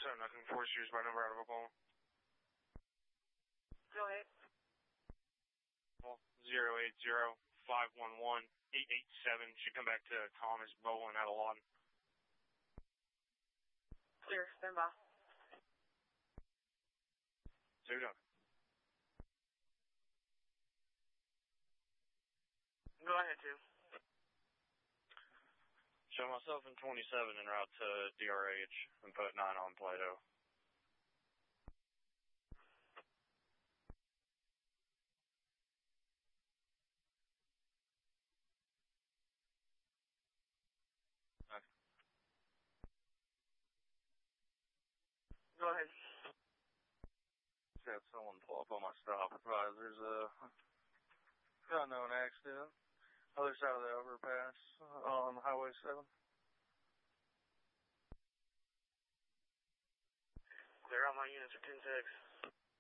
So nothing, 4 series by number out of Oklahoma. Go ahead. 080-511-887. Should come back to Thomas Bowen out of Lawton. Clear, stand by. 2 done. Go ahead, 2. Show myself in 27 en route to DRH and put 9 on Plato. Okay. Go ahead. Just had someone pull up on my stop advisors. Unknown accident. Other side of the overpass on Highway 7. Clear out my units for 10-6.